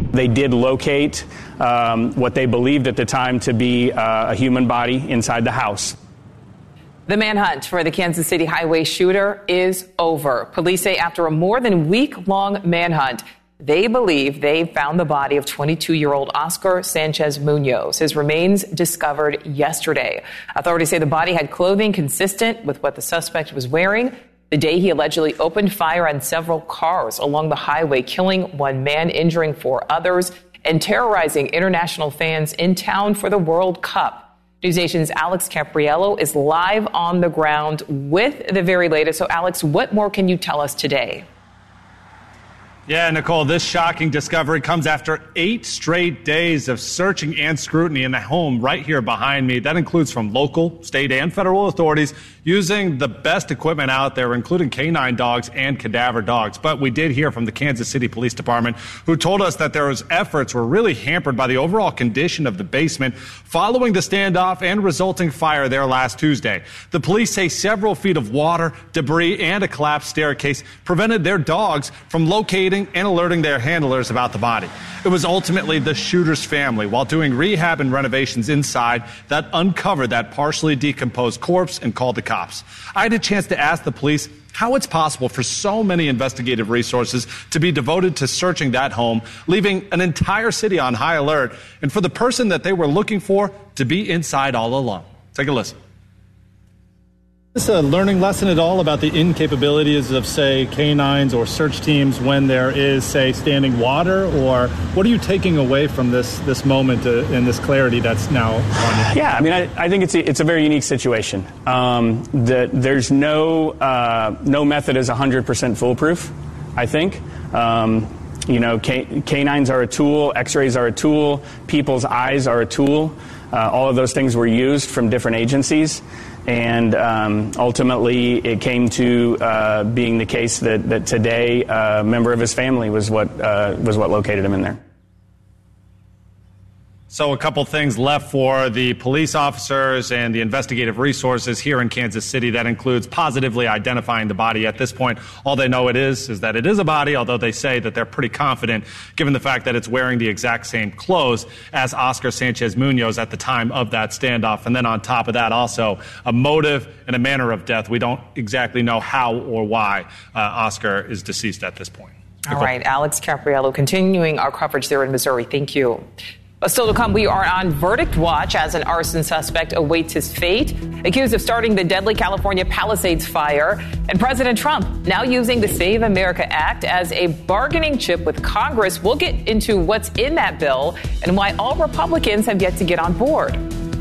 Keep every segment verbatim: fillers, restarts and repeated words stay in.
They did locate um, what they believed at the time to be uh, a human body inside the house. The manhunt for the Kansas City highway shooter is over. Police say after a more than week-long manhunt, they believe they found the body of twenty-two-year-old Oscar Sanchez Munoz. His remains discovered yesterday. Authorities say the body had clothing consistent with what the suspect was wearing the day he allegedly opened fire on several cars along the highway, killing one man, injuring four others, and terrorizing international fans in town for the World Cup. NewsNation's Alex Capriello is live on the ground with the very latest. So, Alex, what more can you tell us today? Yeah, Nicole, this shocking discovery comes after eight straight days of searching and scrutiny in the home right here behind me. That includes from local, state, and federal authorities using the best equipment out there, including canine dogs and cadaver dogs. But we did hear from the Kansas City Police Department, who told us that their efforts were really hampered by the overall condition of the basement following the standoff and resulting fire there last Tuesday. The police say several feet of water, debris, and a collapsed staircase prevented their dogs from locating and alerting their handlers about the body. It was ultimately the shooter's family, while doing rehab and renovations inside, that uncovered that partially decomposed corpse and called the cops. I had a chance to ask the police how it's possible for so many investigative resources to be devoted to searching that home, leaving an entire city on high alert, and for the person that they were looking for to be inside all along. Take a listen. Is this a learning lesson at all about the incapabilities of, say, canines or search teams when there is, say, standing water? Or what are you taking away from this this moment uh, and this clarity that's now on you? Yeah, I mean, I, I think it's a, it's a very unique situation. Um, the, there's no uh, no method is one hundred percent foolproof, I think. Um, you know, can, canines are a tool, x-rays are a tool, people's eyes are a tool. Uh, all of those things were used from different agencies. And um, ultimately, it came to uh, being the case that, that today uh, a member of his family was what uh, was what located him in there. So a couple things left for the police officers and the investigative resources here in Kansas City. That includes positively identifying the body. At this point, all they know it is is that it is a body, although they say that they're pretty confident given the fact that it's wearing the exact same clothes as Oscar Sanchez Munoz at the time of that standoff. And then on top of that, also a motive and a manner of death. We don't exactly know how or why uh, Oscar is deceased at this point. All right, Alex Capriello, continuing our coverage there in Missouri. Thank you. But still to come, we are on verdict watch as an arson suspect awaits his fate, accused of starting the deadly California Palisades fire. And President Trump now using the Save America Act as a bargaining chip with Congress. We'll get into what's in that bill and why all Republicans have yet to get on board.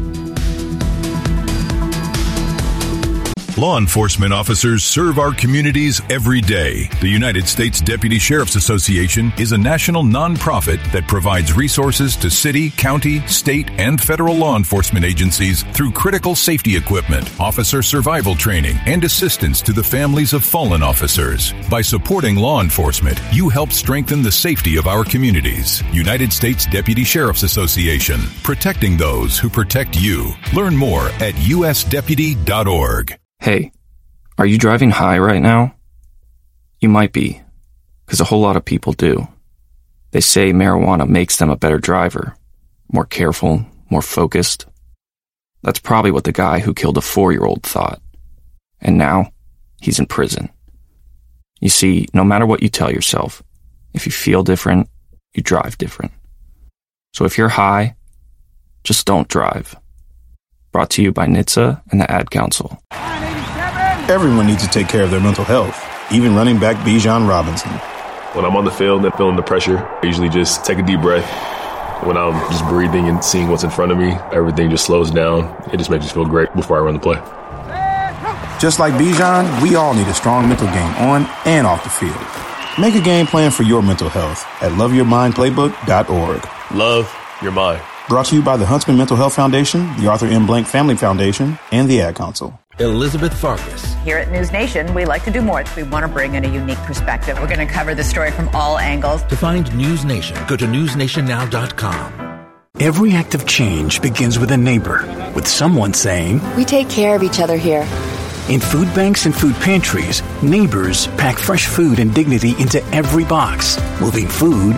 Law enforcement officers serve our communities every day. The United States Deputy Sheriff's Association is a national nonprofit that provides resources to city, county, state, and federal law enforcement agencies through critical safety equipment, officer survival training, and assistance to the families of fallen officers. By supporting law enforcement, you help strengthen the safety of our communities. United States Deputy Sheriff's Association, protecting those who protect you. Learn more at u s deputy dot org. Hey, are you driving high right now? You might be, because a whole lot of people do. They say marijuana makes them a better driver, more careful, more focused. That's probably what the guy who killed a four-year-old thought. And now, he's in prison. You see, no matter what you tell yourself, if you feel different, you drive different. So if you're high, just don't drive. Brought to you by N H T S A and the Ad Council. Everyone needs to take care of their mental health, even running back Bijan Robinson. When I'm on the field and feeling the pressure, I usually just take a deep breath. When I'm just breathing and seeing what's in front of me, everything just slows down. It just makes me feel great before I run the play. Just like Bijan, we all need a strong mental game on and off the field. Make a game plan for your mental health at love your mind playbook dot org. Love your mind. Brought to you by the Huntsman Mental Health Foundation, the Arthur M. Blank Family Foundation, and the Ad Council. Elizabeth Farkas. Here at News Nation, we like to do more. We want to bring in a unique perspective. We're going to cover the story from all angles. To find News Nation, go to news nation now dot com. Every act of change begins with a neighbor, with someone saying, "We take care of each other here." In food banks and food pantries, neighbors pack fresh food and dignity into every box, moving food